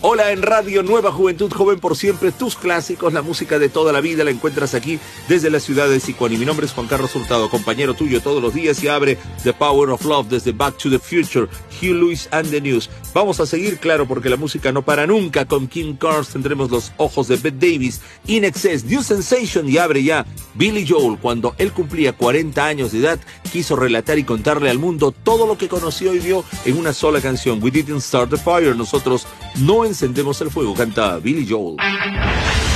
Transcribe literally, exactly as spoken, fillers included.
Hola en Radio Nueva Juventud, joven por siempre, tus clásicos, la música de toda la vida la encuentras aquí desde la ciudad de Sicuani. Mi nombre es Juan Carlos Hurtado, compañero tuyo todos los días y abre The Power of Love desde Back to the Future, Hugh Lewis and the News. Vamos a seguir, claro, porque la música no para nunca. Con King Carnes tendremos Los Ojos de Bette Davis, In Excess, New Sensation y abre ya Billy Joel. Cuando él cumplía cuarenta años de edad, quiso relatar y contarle al mundo todo lo que conoció y vio en una sola canción. We didn't start the fire, nosotros no encendemos el fuego, canta Billy Joel.